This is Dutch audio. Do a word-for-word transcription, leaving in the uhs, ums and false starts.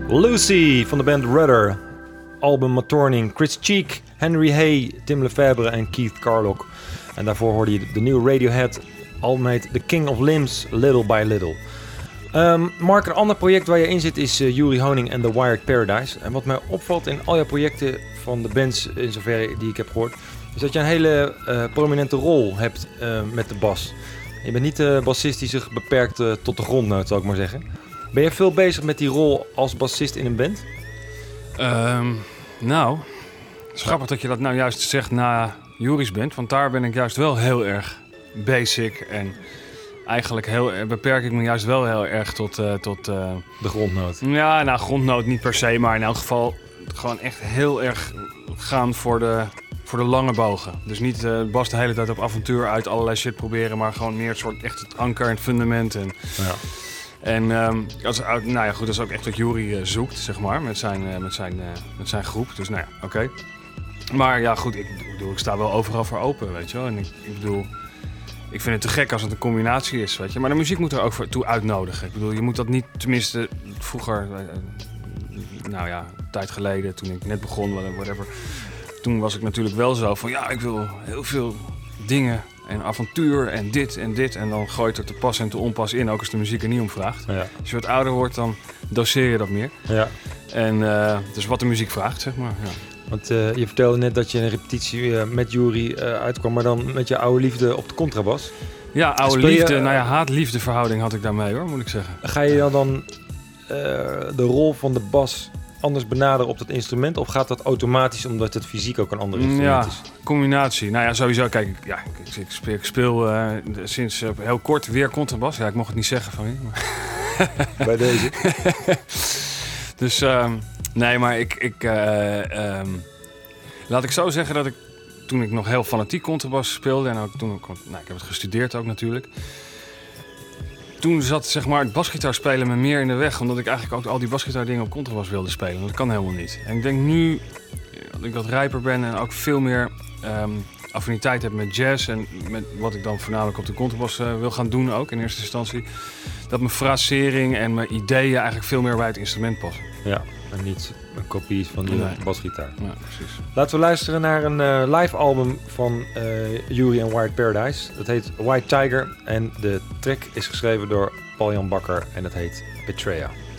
Lucy van de band Rudder. Album Matorning, Chris Cheek, Henry Hay, Tim Lefebvre en Keith Carlock. En daarvoor hoorde je de nieuwe Radiohead. Album heet The King of Limbs, Little by Little. Um, Mark, een ander project waar je in zit is uh, Juri Honing en The Wired Paradise. En wat mij opvalt in al jouw projecten van de bands, in zoverre die ik heb gehoord, is dat je een hele uh, prominente rol hebt uh, met de bas. Je bent niet de uh, bassist die zich beperkt uh, tot de grondnoot, zou ik maar zeggen. Ben je veel bezig met die rol als bassist in een band? Um, nou, het is grappig dat je dat nou juist zegt na Juri's band. Want daar ben ik juist wel heel erg basic. En eigenlijk heel, beperk ik me juist wel heel erg tot... Uh, tot uh, de grondnoot. Ja, nou grondnoot niet per se. Maar in elk geval gewoon echt heel erg gaan voor de, voor de lange bogen. Dus niet uh, bas de hele tijd op avontuur uit allerlei shit proberen. Maar gewoon meer een soort echt het anker en het fundament. En, ja. En um, als, nou ja, goed, dat is ook echt wat Juri uh, zoekt, zeg maar, met zijn, uh, met zijn, uh, met zijn groep. Dus nou ja, oké. Okay. Maar ja, goed, ik, ik bedoel, ik sta wel overal voor open, weet je wel. En ik, ik bedoel, ik vind het te gek als het een combinatie is, weet je. Maar de muziek moet er ook voor toe uitnodigen. Ik bedoel, je moet dat niet, tenminste, vroeger, uh, nou ja, een tijd geleden, toen ik net begon, whatever. Toen was ik natuurlijk wel zo van, ja, ik wil heel veel dingen... En avontuur en dit en dit. En dan gooi je er te pas en te onpas in. Ook als de muziek er niet om vraagt. Ja. Als je wat ouder wordt, dan doseer je dat meer. Ja. En uh, dus wat de muziek vraagt, zeg maar. Ja. Want uh, je vertelde net dat je een repetitie uh, met Juri uh, uitkwam. Maar dan met je oude liefde op de contrabas. Ja, oude liefde. Uh, nou ja, haat-liefde verhouding had ik daarmee hoor, moet ik zeggen. Ga je dan, dan uh, de rol van de bas anders benaderen op dat instrument? Of gaat dat automatisch omdat het fysiek ook een ander instrument ja, is? Combinatie. Nou ja, sowieso. Kijk, ik, ja, ik, ik speel, ik speel uh, sinds uh, heel kort weer contrabas. Ja, ik mocht het niet zeggen van je. Maar bij deze. Dus um, nee, maar ik... ik uh, um, laat ik zo zeggen dat ik toen ik nog heel fanatiek contrabas speelde... en ook toen ik... Nou, ik heb het gestudeerd ook natuurlijk... Toen zat zeg maar, het basgitaarspelen me meer in de weg. Omdat ik eigenlijk ook al die basgitaardingen op contrabas wilde spelen. Dat kan helemaal niet. En ik denk nu, dat ik wat rijper ben en ook veel meer um, affiniteit heb met jazz. En met wat ik dan voornamelijk op de contrabas uh, wil gaan doen ook in eerste instantie. Dat mijn frasering en mijn ideeën eigenlijk veel meer bij het instrument passen. Ja, en niet een kopie van de nee. basgitaar. Ja, precies. Laten we luisteren naar een uh, live album van uh, Juri en Wired Paradise. Dat heet White Tiger en de track is geschreven door Paul-Jan Bakker en dat heet Betraya.